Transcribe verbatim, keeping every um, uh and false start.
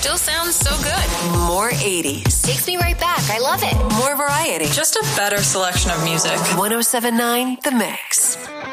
still sounds so good. More eighties. Takes me right back. I love it. More variety. Just a better selection of music. one oh seven point nine The Mix.